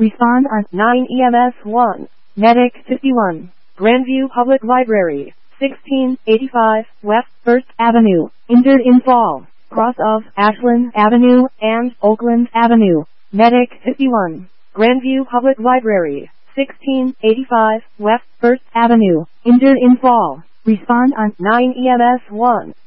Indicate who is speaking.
Speaker 1: Respond on
Speaker 2: 9 EMS 1.
Speaker 1: Medic 51.
Speaker 2: Grandview Public Library, 1685 West 1st
Speaker 1: Avenue. Injured in fall. Cross of
Speaker 2: Ashland
Speaker 1: Avenue
Speaker 2: and
Speaker 1: Oakland Avenue. Medic 51.
Speaker 2: Grandview Public Library, 1685 West 1st
Speaker 1: Avenue. Injured in fall. Respond on
Speaker 2: 9 EMS 1.